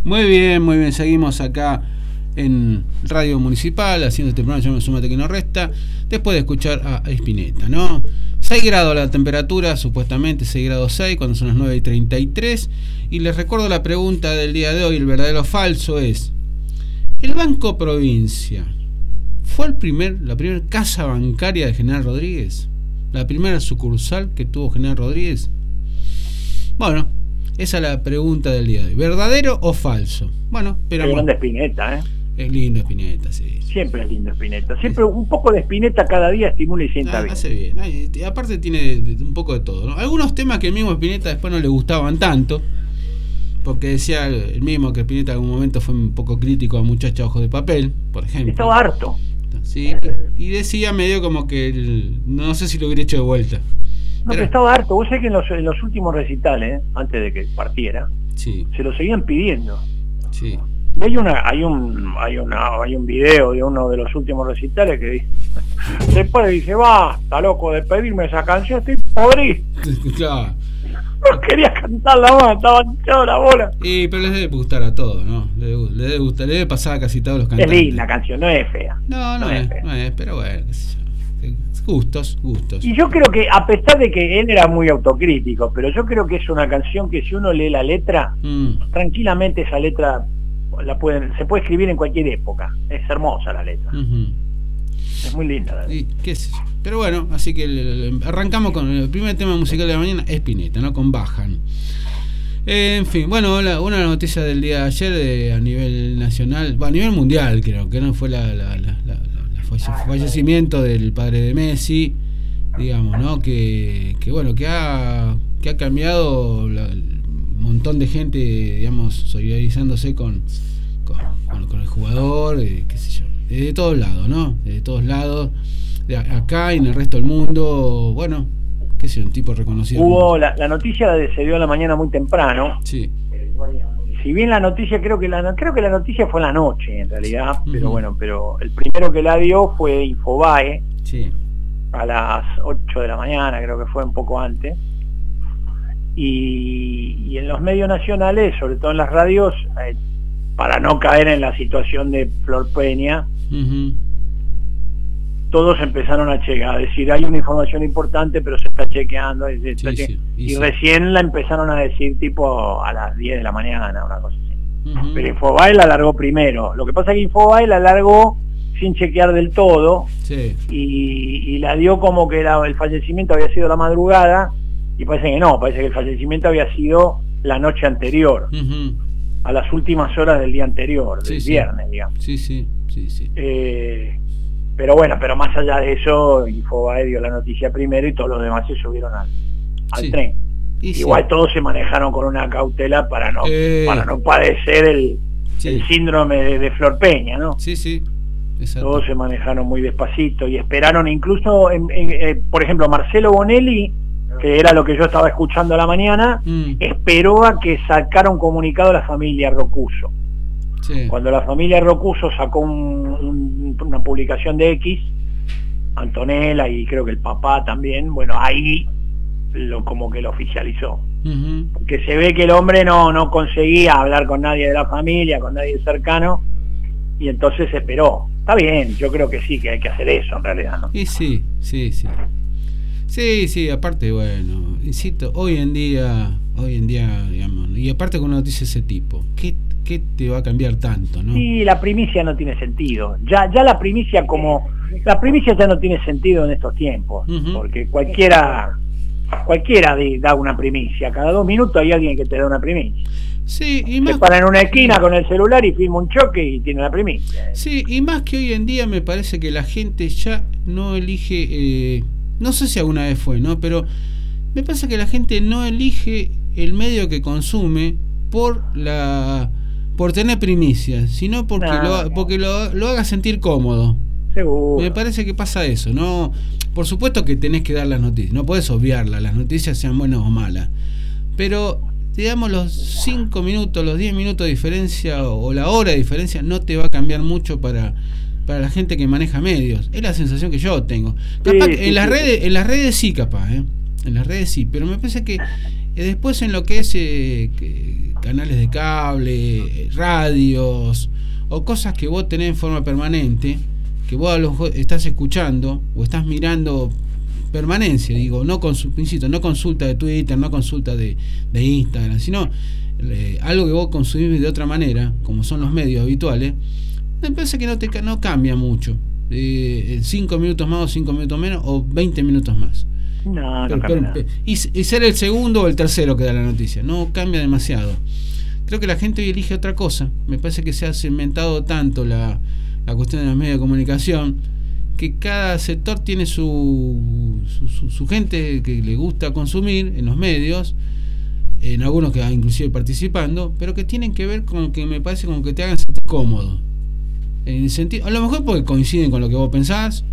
Muy bien, seguimos acá en Radio Municipal haciendo este programa llamado Súmate que no resta, después de escuchar a Spinetta, ¿no? 6 grados la temperatura, supuestamente 6 grados 6, cuando son las 9:33, y les recuerdo la pregunta del día de hoy, el verdadero o falso es: ¿el Banco Provincia fue la primera casa bancaria de General Rodríguez? ¿La primera sucursal que tuvo General Rodríguez? Bueno, esa es la pregunta del día de hoy. ¿Verdadero o falso? Bueno, pero... Es lindo Spinetta, ¿eh? Es lindo Spinetta, sí. Siempre es lindo Spinetta. Siempre un poco de Spinetta cada día estimula y sienta bien. Hace bien. Aparte tiene un poco de todo, ¿no? Algunos temas que el mismo Spinetta después no le gustaban tanto, porque decía el mismo que Spinetta en algún momento fue un poco crítico a Muchacha Ojos de Papel, por ejemplo. Estaba harto. Sí, y decía medio como que no sé si lo hubiera hecho de vuelta. No, pero estaba harto. Vos sabés que en los últimos recitales, antes de que partiera, sí, se lo seguían pidiendo. Sí. Y hay un video de uno de los últimos recitales que dice, después dice, basta, loco, de pedirme esa canción, estoy podrido. Claro. No quería cantarla más, estaba hinchado la bola. Pero les debe gustar a todos, ¿no? Les debe gustar, le debe pasar a casi todos los cantantes. Es linda canción, no es fea. No es, pero bueno, qué sé yo. Gustos. Y yo creo que, a pesar de que él era muy autocrítico, pero yo creo que es una canción que si uno lee la letra, tranquilamente esa letra se puede escribir en cualquier época. Es hermosa la letra. Es muy linda la letra. ¿Qué sé yo? Pero bueno, así que arrancamos con el primer tema musical de la mañana, Spinetta, ¿no? Con Bajan. En fin, bueno, una noticia del día de ayer a nivel nacional, a nivel mundial creo, que no fue fallecimiento del padre de Messi, digamos, ¿no? Que ha cambiado un montón de gente, digamos, solidarizándose con el jugador, qué sé yo, de todos lados, ¿no? De todos lados, acá y en el resto del mundo, bueno, qué sé yo, un tipo reconocido. La noticia se dio a la mañana muy temprano. Sí. Si bien la noticia, creo que la noticia fue en la noche, en realidad, pero bueno, pero el primero que la dio fue Infobae, sí, a las 8 de la mañana, creo que fue un poco antes, y en los medios nacionales, sobre todo en las radios, para no caer en la situación de Flor Peña, todos empezaron a decir, hay una información importante, pero se está chequeando, y recién la empezaron a decir tipo a las 10 de la mañana, una cosa así. Pero Infobae la largó primero. Lo que pasa es que Infobae la largó sin chequear del todo, y la dio como que el fallecimiento había sido la madrugada, y parece que no, parece que el fallecimiento había sido la noche anterior, a las últimas horas del día anterior, del viernes, digamos. Sí. Pero bueno, pero más allá de eso, Infobae dio la noticia primero y todos los demás se subieron al tren. Igual todos se manejaron con una cautela para no padecer el síndrome de Flor Peña, ¿no? Sí. Exacto. Todos se manejaron muy despacito y esperaron, incluso, por ejemplo, Marcelo Bonelli, que era lo que yo estaba escuchando a la mañana, esperó a que sacara un comunicado a la familia Rocuso. Sí. Cuando la familia Rocuso sacó una publicación de X, Antonella y creo que el papá también, bueno, ahí como que lo oficializó. Porque se ve que el hombre no conseguía hablar con nadie de la familia, con nadie cercano, y entonces esperó. Está bien, yo creo que sí, que hay que hacer eso en realidad, ¿no? Y sí, aparte, bueno, insisto, hoy en día, digamos, y aparte con una noticia de ese tipo, ¿qué te va a cambiar tanto, no? Sí, la primicia no tiene sentido. Ya la primicia ya no tiene sentido en estos tiempos, porque cualquiera da una primicia. Cada 2 minutos hay alguien que te da una primicia. Sí, y más... Se para en una esquina con el celular y filma un choque y tiene la primicia. Sí, y más que hoy en día me parece que la gente ya no elige, no sé si alguna vez fue, ¿no? Pero me pasa que la gente no elige el medio que consume por tener primicias, sino porque lo haga sentir cómodo. Seguro. Me parece que pasa eso, ¿no? Por supuesto que tenés que dar las noticias, no podés obviarlas, las noticias sean buenas o malas, pero digamos los 5 minutos, los 10 minutos de diferencia o la hora de diferencia no te va a cambiar mucho para la gente que maneja medios. Es la sensación que yo tengo. Capaz en las redes sí, capaz, en las redes sí, pero me parece que Después en lo que es canales de cable, radios o cosas que vos tenés en forma permanente, que vos a lo mejor estás escuchando o estás mirando permanencia, digo, no consulta de Twitter, no consulta de Instagram, sino algo que vos consumís de otra manera, como son los medios habituales, me parece que no cambia mucho. 5 minutos más o 5 minutos menos o 20 minutos más. No cambia nada. Y ser el segundo o el tercero que da la noticia, no cambia demasiado. Creo que la gente hoy elige otra cosa. Me parece que se ha segmentado tanto la cuestión de los medios de comunicación, que cada sector tiene su gente que le gusta consumir en los medios, en algunos que inclusive participando, pero que tienen que ver con que me parece como que te hagan sentir cómodo. En el sentido, a lo mejor porque coinciden con lo que vos pensás,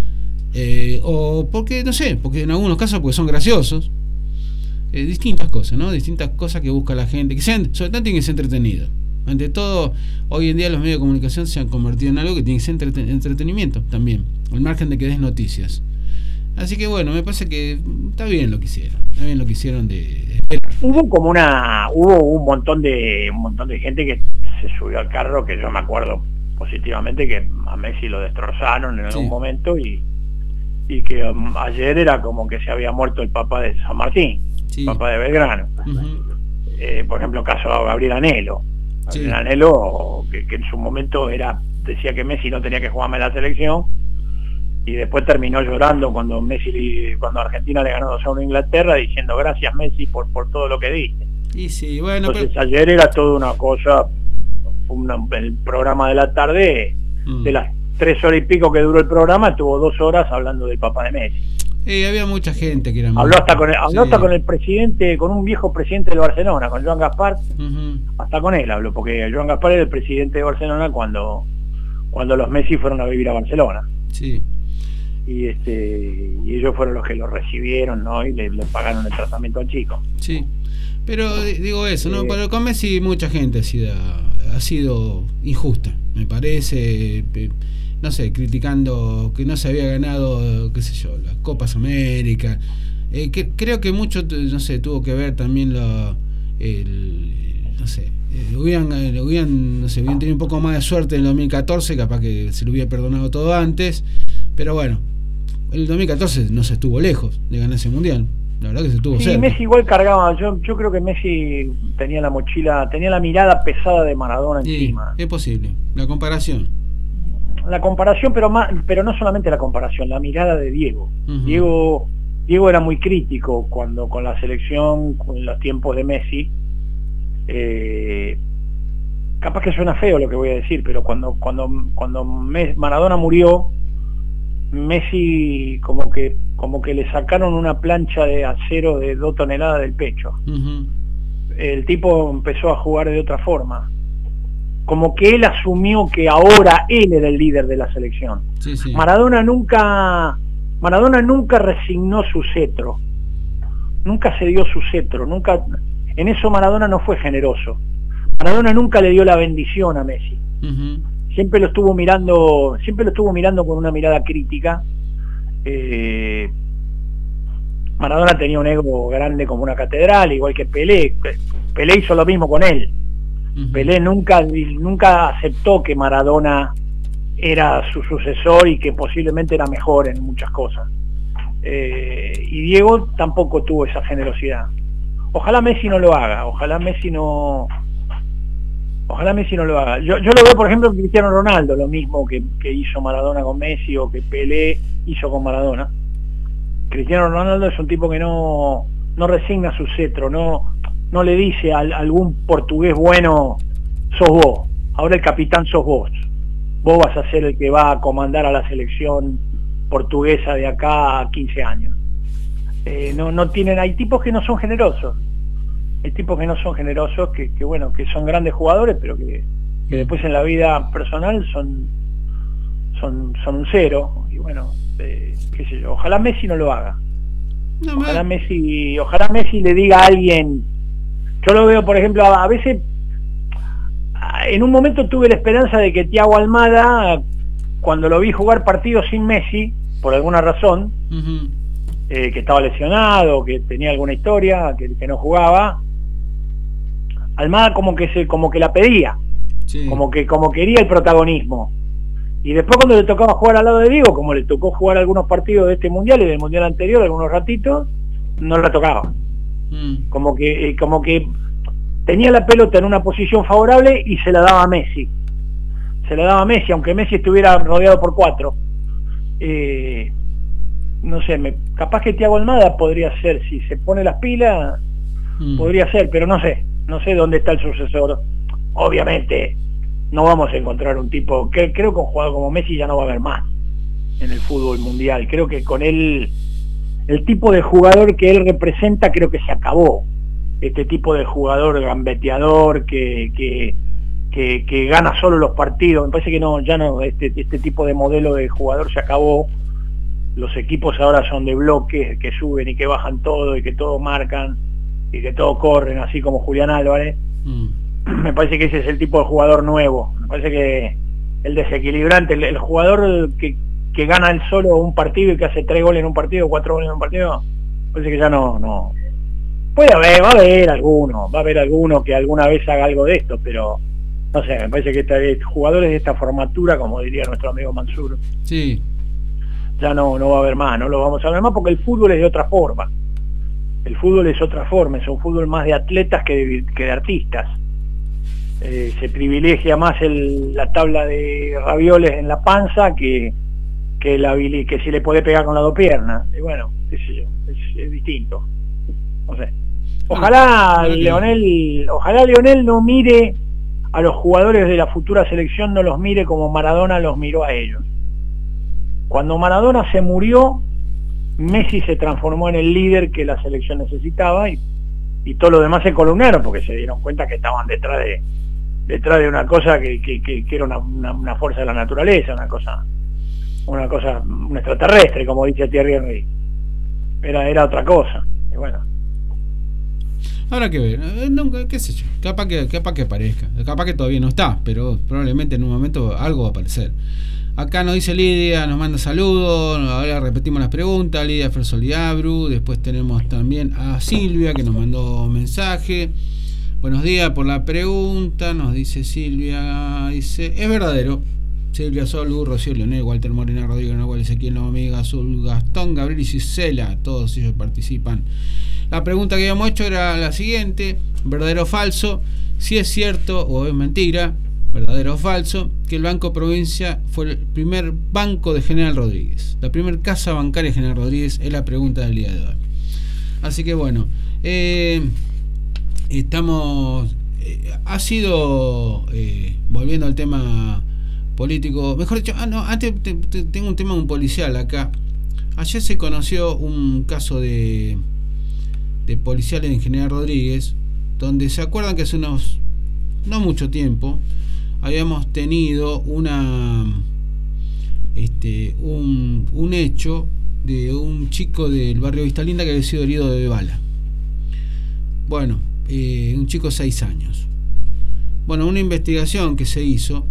o porque, no sé, porque en algunos casos porque son graciosos, distintas cosas, ¿no? Distintas cosas que busca la gente, que sean, sobre todo tienen que ser entretenidos. Ante todo, hoy en día los medios de comunicación se han convertido en algo que tiene que ser entretenimiento también, al margen de que des noticias. Así que bueno, me parece que está bien lo que hicieron, de esperar. Hubo un montón de gente que se subió al carro, que yo me acuerdo positivamente que a Messi lo destrozaron en algún momento y que ayer era como que se había muerto el Papa de San Martín, Papa de Belgrano. Por ejemplo, caso de Gabriel Anhelo. Gabriel Anhelo, que en su momento decía que Messi no tenía que jugarme la selección, y después terminó llorando cuando Argentina le ganó 2-1 a Inglaterra, diciendo gracias Messi por todo lo que diste. Y sí, bueno, entonces ayer era toda una cosa, el programa de la tarde, de las 3 horas y pico que duró el programa, estuvo 2 horas hablando del Papa de Messi. Había mucha gente que era habló hasta con el presidente, con un viejo presidente del Barcelona, con Joan Gaspar. Hasta con él habló, porque Joan Gaspar era el presidente de Barcelona cuando los Messi fueron a vivir a Barcelona. Sí. Y ellos fueron los que lo recibieron, ¿no? Y le pagaron el tratamiento al chico. Sí. Pero digo eso, ¿no? Pero con Messi mucha gente ha sido injusta, me parece. No sé, criticando que no se había ganado, qué sé yo, las Copas América. Creo que mucho, no sé, tuvo que ver también hubieran tenido un poco más de suerte en el 2014, capaz que se lo hubiera perdonado todo antes, pero bueno, el 2014 no se estuvo lejos de ganar ese mundial. La verdad que se estuvo cerca. Messi igual cargaba, yo creo que Messi tenía la mochila, tenía la mirada pesada de Maradona encima. Es posible, la comparación, pero no solamente la comparación, la mirada de Diego. Diego era muy crítico cuando con la selección, con los tiempos de Messi. Capaz que suena feo lo que voy a decir, pero cuando Maradona murió, Messi como que le sacaron una plancha de acero de 2 toneladas del pecho. El tipo empezó a jugar de otra forma, como que él asumió que ahora él era el líder de la selección. Maradona nunca resignó su cetro, nunca cedió su cetro, en eso Maradona no fue generoso. Maradona nunca le dio la bendición a Messi. Siempre lo estuvo mirando con una mirada crítica. Maradona tenía un ego grande como una catedral, igual que Pelé. Pelé hizo lo mismo con él. Pelé nunca aceptó que Maradona era su sucesor y que posiblemente era mejor en muchas cosas. Y Diego tampoco tuvo esa generosidad. Ojalá Messi no lo haga, ojalá Messi no lo haga. Yo lo veo, por ejemplo, en Cristiano Ronaldo, lo mismo que hizo Maradona con Messi o que Pelé hizo con Maradona. Cristiano Ronaldo es un tipo que no resigna su cetro, no le dice a algún portugués bueno, sos vos, ahora el capitán sos vos vas a ser el que va a comandar a la selección portuguesa de acá a 15 años. Hay tipos que no son generosos. Hay tipos que no son generosos, que son grandes jugadores, pero que después en la vida personal son un cero. Y bueno, qué sé yo, ojalá Messi no lo haga. Ojalá Messi le diga a alguien. Yo lo veo, por ejemplo, a veces, en un momento tuve la esperanza de que Thiago Almada, cuando lo vi jugar partidos sin Messi, por alguna razón, que estaba lesionado, que tenía alguna historia, que no jugaba. Almada como que la pedía, sí, como quería el protagonismo. Y después cuando le tocaba jugar al lado de Diego, como le tocó jugar algunos partidos de este mundial y del mundial anterior, algunos ratitos, no la tocaba. Como que tenía la pelota en una posición favorable y se la daba a Messi. Aunque Messi estuviera rodeado por 4. No sé, capaz que Thiago Almada podría ser, si se pone las pilas, podría ser, pero no sé dónde está el sucesor. Obviamente no vamos a encontrar un tipo, creo que un jugador como Messi ya no va a haber más en el fútbol mundial. Creo que con él, el tipo de jugador que él representa, creo que se acabó. Este tipo de jugador gambeteador que gana solo los partidos, me parece que ya no, este tipo de modelo de jugador se acabó. Los equipos ahora son de bloques, que suben y que bajan todo, y que todo marcan, y que todo corren, así como Julián Álvarez. Me parece que ese es el tipo de jugador nuevo. Me parece que el desequilibrante, el jugador que gana él solo un partido y que hace 3 goles en un partido, 4 goles en un partido, me parece que ya no. Va a haber alguno que alguna vez haga algo de esto, pero no sé, me parece que jugadores de esta formatura, como diría nuestro amigo Mansur, sí, ya no va a haber más, no lo vamos a ver más, porque el fútbol es de otra forma. El fútbol es otra forma, es un fútbol más de atletas que de artistas. Se privilegia más la tabla de ravioles en la panza que si le puede pegar con las 2 piernas. Y bueno, qué sé yo, es distinto. No sé. Ojalá Lionel no mire a los jugadores de la futura selección, no los mire como Maradona los miró a ellos. Cuando Maradona se murió, Messi se transformó en el líder que la selección necesitaba, y todo lo demás se columnaron porque se dieron cuenta que estaban detrás de una cosa que era una fuerza de la naturaleza, un extraterrestre, como dice Thierry Henry. Era otra cosa. Y bueno, habrá que ver, qué sé yo, capaz que aparezca, capaz que todavía no está, pero probablemente en un momento algo va a aparecer. Acá nos dice Lidia, nos manda saludos, ahora repetimos las preguntas, Lidia Fersoliabru. Después tenemos también a Silvia que nos mandó un mensaje. Buenos días por la pregunta, nos dice Silvia, dice, es verdadero. Silvia Sol, Rocío Leonel, Walter Morena, Rodrigo Nahuel, Ezequiel Omega, Azul, Gastón, Gabriel y Cisela, todos ellos participan. La pregunta que habíamos hecho era la siguiente: verdadero o falso, si es cierto o es mentira, verdadero o falso, que el Banco Provincia fue el primer banco de General Rodríguez. La primera casa bancaria de General Rodríguez es la pregunta del día de hoy. Así que bueno, estamos, ha sido, volviendo al tema político, mejor dicho, antes tengo un tema policial acá. Ayer se conoció un caso de policiales en General Rodríguez, donde se acuerdan que hace no mucho tiempo habíamos tenido un hecho de un chico del barrio Vista Linda que había sido herido de bala. Bueno, un chico de 6 años. Bueno, una investigación que se hizo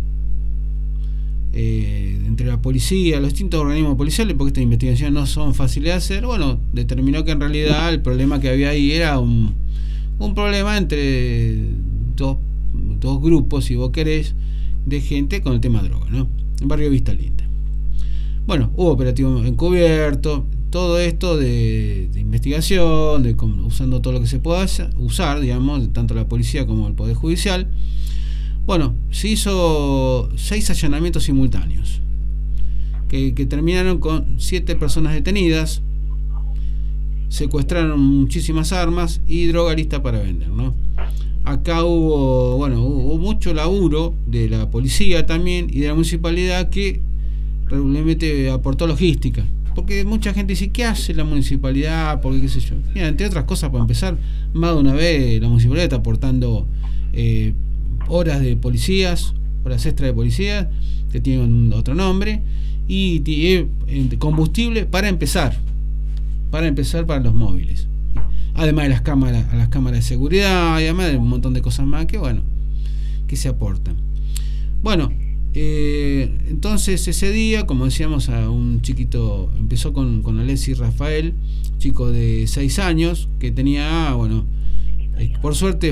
entre la policía, los distintos organismos policiales, porque estas investigaciones no son fáciles de hacer, bueno, determinó que en realidad el problema que había ahí era un problema entre dos grupos, si vos querés, de gente con el tema droga, ¿no? En barrio Vista Linda. Bueno, hubo operativo encubierto, todo esto de investigación, usando todo lo que se pueda usar, digamos, tanto la policía como el Poder Judicial. Bueno, se hizo 6 allanamientos simultáneos que terminaron con 7 personas detenidas, secuestraron muchísimas armas y droga lista para vender, ¿no? Acá hubo mucho laburo de la policía también y de la municipalidad, que realmente aportó logística, porque mucha gente dice, ¿qué hace la municipalidad? Porque qué sé yo. Mira, entre otras cosas, para empezar, más de una vez la municipalidad está aportando horas de policías, horas extra de policías, que tienen otro nombre, y combustible para empezar para los móviles, además de las cámaras de seguridad, y además de un montón de cosas más que se aportan. Bueno, Entonces ese día, como decíamos, a un chiquito, empezó con Alexis Rafael, chico de 6 años, que tenía, bueno, por suerte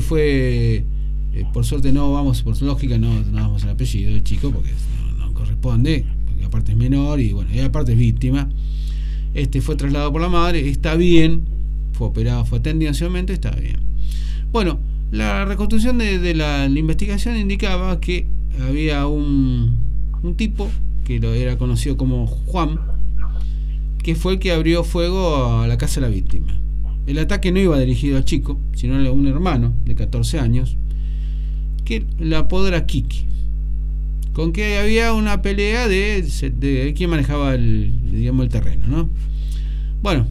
no vamos, por lógica no damos el apellido del chico, porque no corresponde, porque aparte es menor y bueno, y aparte es víctima. Fue trasladado por la madre, está bien, fue operado, fue atendido en ese momento, está bien. Bueno, la reconstrucción de la investigación indicaba que había un tipo que era conocido como Juan, que fue el que abrió fuego a la casa de la víctima. El ataque no iba dirigido al chico, sino a un hermano de 14 años, que la apodó era Kiki, con que había una pelea de quién manejaba el terreno, ¿no? Bueno,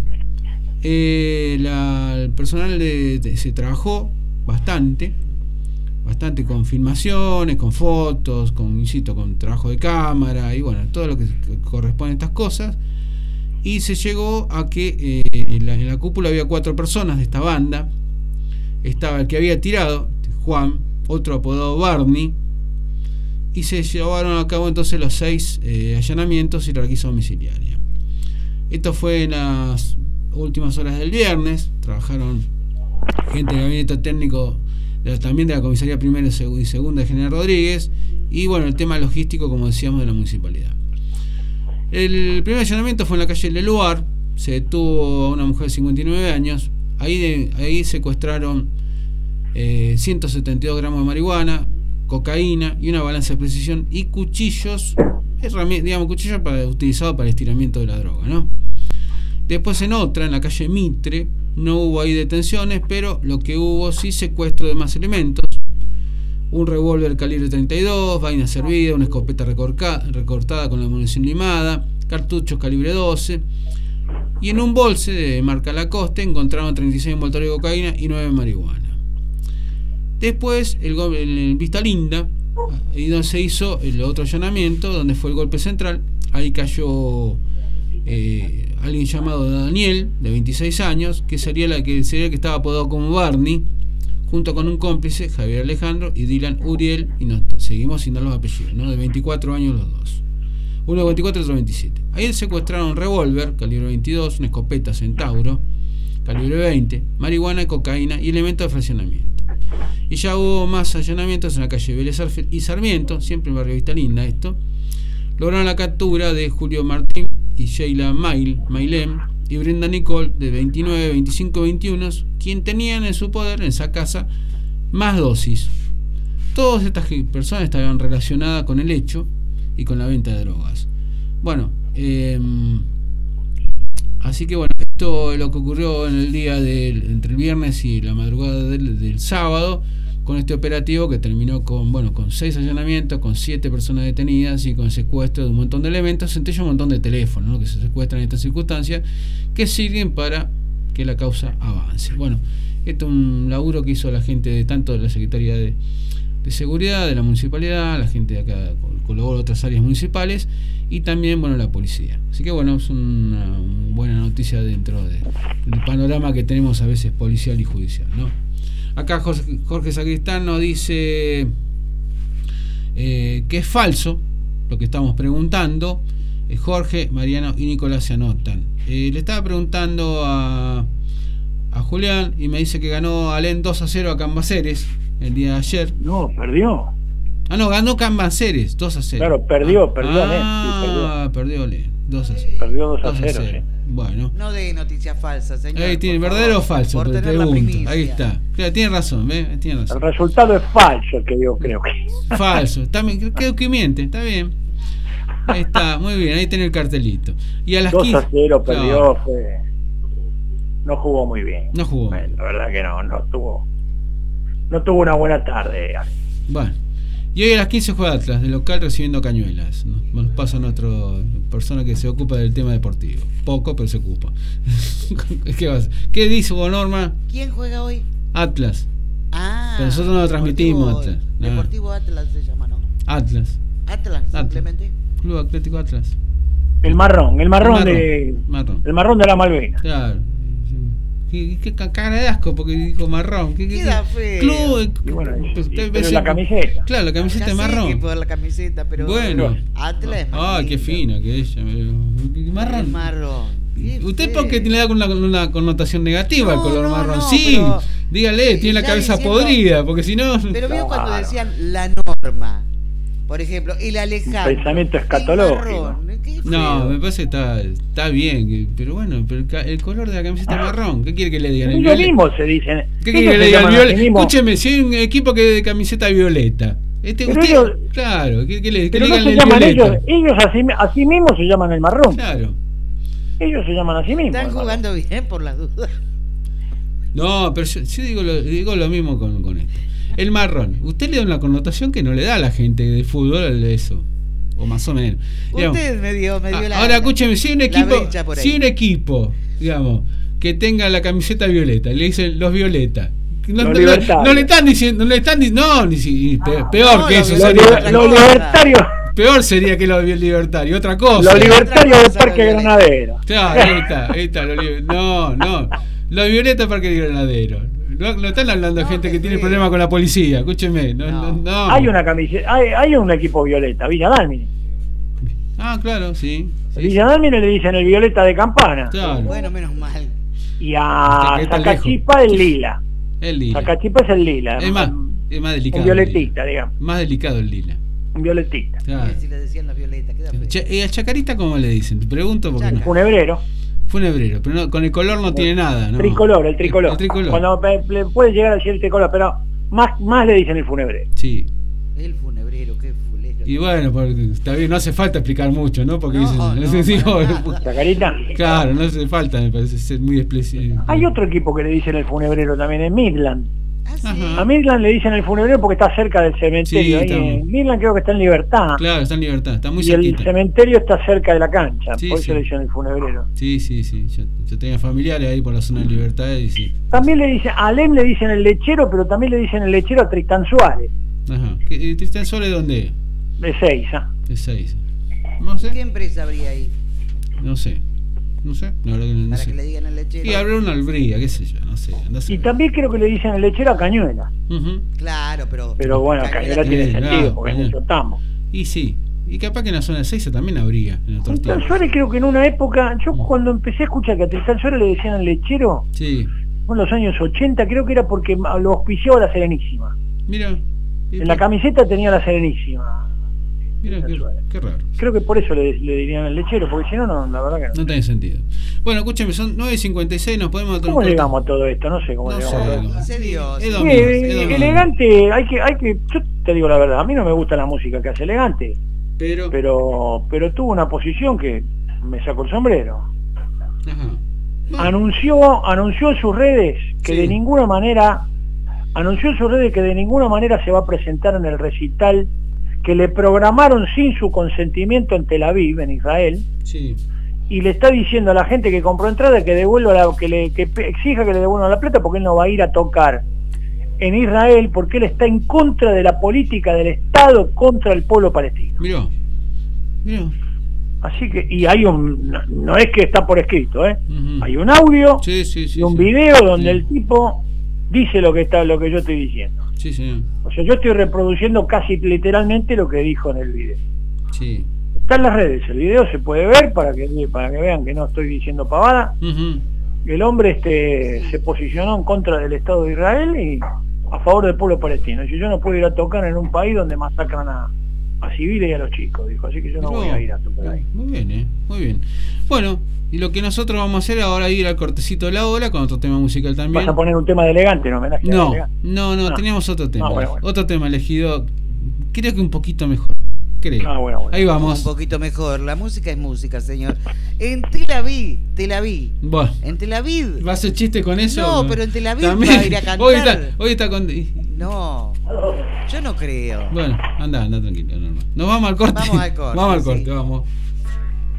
el personal se trabajó bastante con filmaciones, con fotos, con trabajo de cámara y bueno, todo lo que corresponde a estas cosas. Y se llegó a que en la cúpula había 4 personas de esta banda. Estaba el que había tirado, Juan, otro apodado Barney, y se llevaron a cabo entonces los 6 allanamientos y la requisa domiciliaria. Esto fue en las últimas horas del viernes. Trabajaron gente del gabinete técnico también de la comisaría primera y segunda de General Rodríguez, y bueno, el tema logístico, como decíamos, de la municipalidad. El primer allanamiento fue en la calle Leluar. Se detuvo a una mujer de 59 años. Ahí secuestraron 172 gramos de marihuana, cocaína y una balanza de precisión y cuchillos, cuchillos utilizados para el estiramiento de la droga, ¿no? Después en otra, en la calle Mitre, no hubo ahí detenciones, pero lo que hubo sí secuestro de más elementos: un revólver calibre 32, vaina servida, una escopeta recortada con la munición limada, cartuchos calibre 12, y en un bolse de marca Lacoste encontraron 36 envoltorios de cocaína y 9 de marihuana. Después el Vista Linda, y donde se hizo el otro allanamiento, donde fue el golpe central. Ahí cayó alguien llamado Daniel, de 26 años, que sería el que estaba apodado como Barney, junto con un cómplice, Javier Alejandro, y Dylan Uriel, y seguimos sin dar los apellidos, ¿no? De 24 años los dos. Uno de 24 y otro de 27. Ahí secuestraron un revólver, calibre 22, una escopeta Centauro, calibre 20, marihuana y cocaína y elementos de fraccionamiento. Y ya hubo más allanamientos en la calle Vélez y Sarmiento, siempre en Barrio Vista Linda esto. Lograron la captura de Julio Martín y Sheila Mailem y Brenda Nicole, de 29, 25 y 21, quien tenían en su poder, en esa casa, más dosis. Todas estas personas estaban relacionadas con el hecho y con la venta de drogas. Bueno, así que bueno, esto es lo que ocurrió en el día entre el viernes y la madrugada del sábado, con este operativo que terminó con 6 allanamientos, con 7 personas detenidas y con secuestro de un montón de elementos, entre ellos un montón de teléfonos, ¿no?, que se secuestran en estas circunstancias, que sirven para que la causa avance. Bueno, esto es un laburo que hizo la gente tanto de la Secretaría de Seguridad de la Municipalidad, la gente de acá colaboró otras áreas municipales y también la policía. Así que es una buena noticia dentro del panorama que tenemos a veces policial y judicial, ¿no? Acá Jorge Sacristán nos dice que es falso lo que estamos preguntando. Jorge, Mariano y Nicolás se anotan. Le estaba preguntando a Julián y me dice que ganó Alén 2-0 a Cambaceres el día de ayer. No, perdió. No, ganó Cambaceres 2-0. Claro, perdió Alén. Sí, perdió Alén 2-0. Perdió 2-0, sí. Bueno. No de noticias falsas, señor. Ahí tiene, verdadero o falso, por te tener la pregunto. primicia. Ahí está. Claro, tiene razón, ¿ves? Tiene razón. El resultado es falso, que yo creo que. Falso. También creo que miente, está bien. Ahí está, muy bien, ahí tiene el cartelito. Y a las 2-0 perdió, no jugó muy bien. No jugó. La verdad que no tuvo una buena tarde. Bueno. Y hoy a las 15 juega Atlas, de local, recibiendo Cañuelas. Nos pasa nuestra persona que se ocupa del tema deportivo. Poco, pero se ocupa. ¿Qué dice vos, Norma? ¿Quién juega hoy? Atlas. Pero nosotros no lo transmitimos, Atlas. Deportivo Atlas se llama, ¿no? Atlas, simplemente. Club Atlético Atlas. El marrón de la Malvinas. Claro. Qué cara de asco porque dijo marrón. Queda feo. Club. Pero la camiseta. Claro, la camiseta es marrón. Que por la camiseta, pero bueno. Atlas es marrón. Qué fina que ella. Marrón. Marrón. ¿Usted por qué le da una connotación negativa al color marrón? No, sí, dígale, tiene la cabeza podrida, porque si no... Pero vio cuando decían la norma, por ejemplo, el Alejandro. Un pensamiento escatológico. No, me parece que está bien, pero bueno, pero el color de la camiseta es marrón. ¿Qué quiere que le digan? Ellos mismos se dicen. ¿Qué quiere que le digan? Escúcheme, si hay un equipo que de camiseta violeta. Usted, ellos, claro, que le pero digan no se el llaman violeta. Ellos así mismos se llaman el marrón. Claro. Ellos se llaman así mismos. Están jugando bien por las dudas. No, pero yo digo lo mismo con esto. El marrón, usted le da una connotación que no le da a la gente de fútbol de eso. O más o menos. Usted me dio la. Ahora escúcheme, si un equipo, digamos, que tenga la camiseta violeta, le dicen los violetas. No le están diciendo, peor que eso sería. Los libertarios. Peor sería que los libertarios, otra cosa. Los libertarios del Parque Granadero. Claro, ahí está. No. Los violetas Parque Granadero. No están hablando de gente que tiene problemas con la policía, escúcheme. No. Hay una camiseta, hay un equipo violeta, Villa Dálmine. Claro, sí. Villa Dálmine le dicen el violeta de campana. Claro. Bueno, menos mal. Y a Sacachipa el lila. Sacachipa es el lila. Es más delicado. Un violetista, digamos. Más delicado el lila. Un violetista. Claro. Si le decían los violetas, queda feo. ¿Y a Chacarita cómo le dicen? Te pregunto porque no. Funebrero, pero no, con el color no tiene nada, ¿no? El tricolor. Cuando le puede llegar a decir el tricolor, pero más le dicen el funebrero. Sí. El funebrero, qué fulero. Y bueno, porque está bien, no hace falta explicar mucho, ¿no? Porque dicen, Chacarita. Claro, no hace falta, me parece ser muy explícito. Hay otro equipo que le dicen el funebrero también, en Midland. ¿Sí? A Midland le dicen el funebrero porque está cerca del cementerio. Sí, en Midland creo que está en Libertad. Claro, está en Libertad, está muy y cerquita. el cementerio está cerca de la cancha, Sí, por eso sí. le dicen el funebrero. Sí. Yo tenía familiares ahí por la zona de Libertad y sí. También le dicen, a Alem le dicen el lechero, pero también le dicen el lechero a Tristán Suárez. Ajá. ¿Tristán Suárez dónde? De Seiza. De Seiza. No sé. ¿Qué empresa habría ahí? No sé, la verdad que no Para sé. que le digan al lechero. Y habrá una albría, qué sé yo, no sé. Y también creo que le dicen el lechero a Cañuela. Claro, pero bueno, Cañuela tiene sentido, porque es mucho tambo. Y sí, y capaz que en la zona de Seiza también habría. En otros Tristán tiempos. Suárez creo que en una época, yo cuando empecé a escuchar que a Tristán Suárez le decían el lechero, Sí, en los años 80, creo que era porque lo auspiciaba la Serenísima. mira. En la camiseta tenía la Serenísima. Mira, qué raro. Creo que por eso le dirían el lechero, porque si no, la verdad que no. No tiene sentido. Bueno, escúchame, son 9:56, nos podemos... ¿Cómo llegamos a todo esto? No sé cómo llegamos a todo esto. Se dio. Es domingo, es domingo. Elegante, hay que, yo te digo la verdad, a mí no me gusta la música que hace Elegante, pero tuvo una posición que me sacó el sombrero. Ajá. Anunció en sus redes que Sí. de ninguna manera se va a presentar en el recital que le programaron sin su consentimiento en Tel Aviv, en Israel. Sí. Y le está diciendo a la gente que compró entrada que exija que le devuelvan la plata porque él no va a ir a tocar en Israel porque él está en contra de la política del Estado contra el pueblo palestino. Mirá. Así que, y hay no es que está por escrito, Uh-huh. hay un audio Sí, y un video donde el tipo dice lo que yo estoy diciendo. Sí, señor. O sea, yo estoy reproduciendo casi literalmente lo que dijo en el video. Sí. Está en las redes, el video se puede ver para que vean que no estoy diciendo pavada. Uh-huh. El hombre se posicionó en contra del Estado de Israel y a favor del pueblo palestino. Y yo no puedo ir a tocar en un país donde masacran a civiles y a los chicos, dijo, así que yo no voy a ir a tocar ahí. Muy bien, muy bien. Bueno, y lo que nosotros vamos a hacer ahora es ir al cortecito de la hora con otro tema musical también. ¿Vas a poner un tema de Elegante en homenaje a Elegante? No, teníamos otro tema. Bueno. Otro tema elegido, creo que un poquito mejor. Creo. Bueno. Ahí vamos. Un poquito mejor. La música es música, señor. En Tel Aviv. Bueno. En Tel Aviv. ¿Va a hacer chiste con eso? No, pero en Tel Aviv también. va a ir a cantar. Hoy está con... No, yo no creo. Bueno, anda tranquilo. Normal. Nos vamos al corte. Vamos al corte, Vamos al corte, sí. vamos.